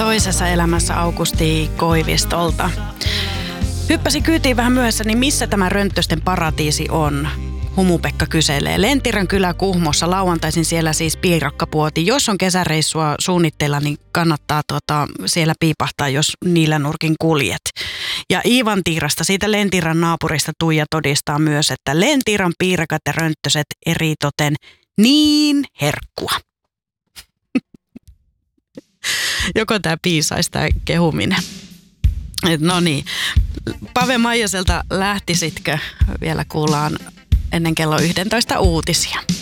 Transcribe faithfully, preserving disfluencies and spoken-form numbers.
toisessa elämässä Aukusti Koivistolta. Hyppäsi kyytiin vähän myöhässä, niin missä tämä Rönttösten paratiisi on? Humu-Pekka kyselee. Lentirän kylä Kuhmossa, lauantaisin siellä siis piirakkapuoti. Jos on kesäreissua suunnitteilla, niin kannattaa tuota, siellä piipahtaa, jos niillä nurkin kuljet. Ja Iivantiirasta, siitä Lentirän naapurista Tuija todistaa myös, että Lentiran piirakat ja rönttöset eritoten niin herkkua. Joko tämä piisaisi tämä kehuminen? No niin, Pave Maijaselta lähtisitkö? Vielä kuullaan ennen kello yksitoista uutisia.